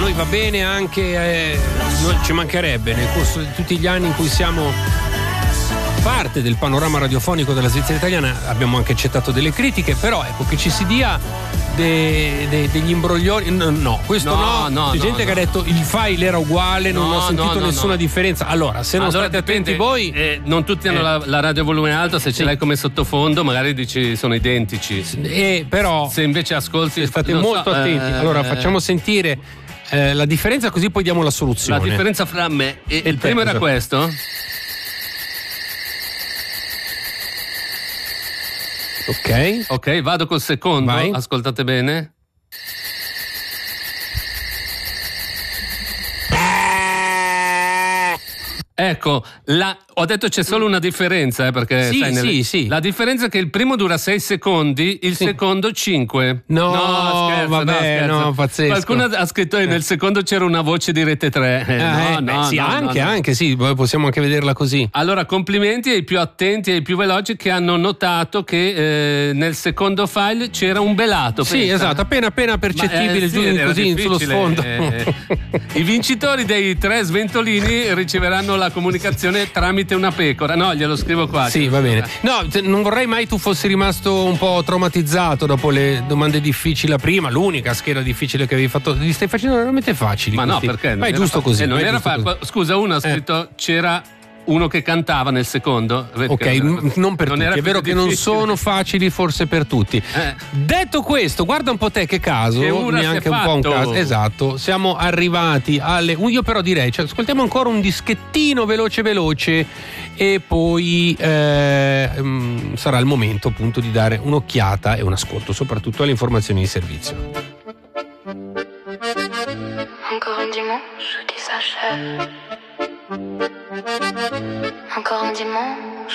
noi va bene anche, ci mancherebbe, nel corso di tutti gli anni in cui siamo parte del panorama radiofonico della Svizzera italiana abbiamo anche accettato delle critiche, però ecco che ci si dia degli imbroglioni, no, questo no, c'è gente che ha detto il file era uguale, non ho sentito nessuna differenza. Allora, se non state attenti voi, non tutti hanno la radio a volume alto, se ce l'hai come sottofondo magari dici sono identici, però se invece ascolti state molto attenti. Allora facciamo sentire la differenza, così poi diamo la soluzione. La differenza fra me e il primo era questo. Ok, vado col secondo. Vai. Ascoltate bene. Ecco, ho detto c'è solo una differenza, perché sì. La differenza è che il primo dura 6 secondi, il secondo 5. No, scherzo, vabbè, no, pazzesco. Qualcuno ha scritto nel secondo c'era una voce di Rete 3. Anche sì, possiamo anche vederla così. Allora, complimenti ai più attenti e ai più veloci che hanno notato che nel secondo file c'era un belato. Sì, pensa. Esatto, appena percettibile, giù così sullo sfondo. I vincitori dei 3 sventolini riceveranno la comunicazione tramite una pecora. No, glielo scrivo qua. Sì, va bene. No, non vorrei mai tu fossi rimasto un po' traumatizzato dopo le domande difficili. La prima, l'unica scheda difficile che avevi fatto. Li stai facendo veramente facili. Ma questi. no, perché? Ma è giusto così. Non era Scusa, uno ha scritto c'era uno che cantava nel secondo. Ok, non per tutti. È vero che non sono facili forse per tutti. Detto questo, guarda un po' te che caso, neanche un po' un caso. Esatto, siamo arrivati alle... Io però direi, ascoltiamo ancora un dischettino veloce e poi sarà il momento appunto di dare un'occhiata e un ascolto soprattutto alle informazioni di servizio. Encore un dimanche qui s'achève. Encore un dimanche